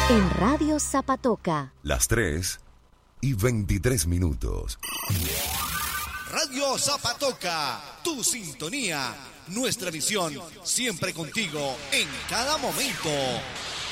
En Radio Zapatoca. Las 3:23. Radio Zapatoca, tu sintonía, nuestra visión, siempre contigo, en cada momento.